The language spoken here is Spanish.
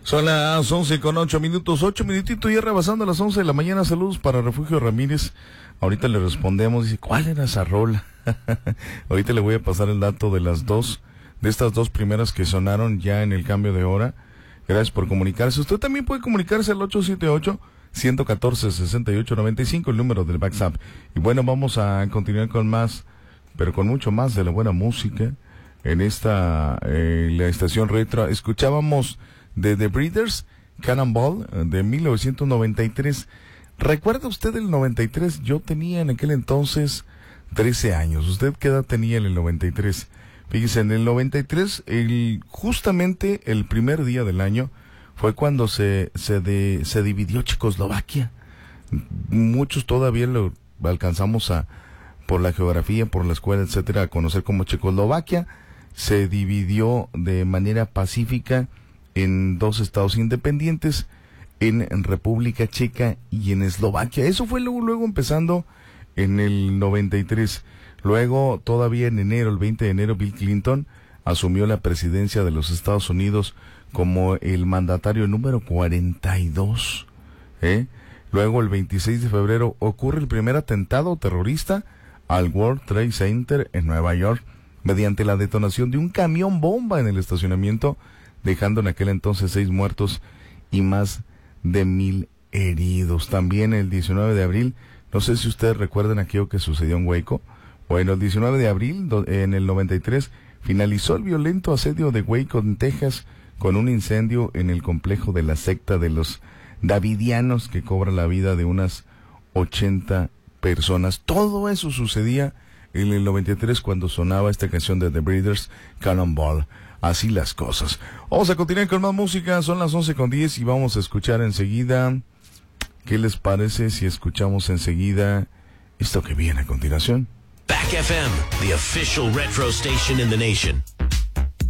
Son las 11:08, 8 minutitos ya rebasando las 11 de la mañana. Saludos para Refugio Ramírez. Ahorita le respondemos, dice, ¿cuál era esa rola? Ahorita le voy a pasar el dato de estas dos primeras que sonaron ya en el cambio de hora. Gracias por comunicarse. Usted también puede comunicarse al 878-114-6895, el número del WhatsApp. Y bueno, vamos a continuar con más, pero con mucho más de la buena música. En la estación retro escuchábamos de The Breeders, Cannonball, de 1993. ¿Recuerda usted el 93? Yo tenía en aquel entonces 13 años. ¿Usted qué edad tenía en el 93? Fíjese, en el 93, justamente el primer día del año, fue cuando se dividió Checoslovaquia. Muchos todavía lo alcanzamos por la geografía, por la escuela, etcétera, a conocer como Checoslovaquia. Se dividió de manera pacífica en dos estados independientes, en República Checa y en Eslovaquia. Eso fue luego empezando en el 93. Luego, todavía en enero, el 20 de enero, Bill Clinton asumió la presidencia de los Estados Unidos como el mandatario número 42. Luego, el 26 de febrero, ocurre el primer atentado terrorista al World Trade Center en Nueva York, mediante la detonación de un camión bomba en el estacionamiento, dejando en aquel entonces 6 muertos y más de 1,000 heridos. También el 19 de abril, no sé si ustedes recuerdan aquello que sucedió en Waco. Bueno, el 19 de abril, en el 93, finalizó el violento asedio de Waco, en Texas, con un incendio en el complejo de la secta de los Davidianos, que cobra la vida de unas 80 personas. Todo eso sucedía en el 93 cuando sonaba esta canción de The Breeders, Cannonball. Así las cosas. Vamos a continuar con más música. Son las 11:10 y vamos a escuchar enseguida. ¿Qué les parece si escuchamos enseguida esto que viene a continuación? Back FM, the official retro station in the nation.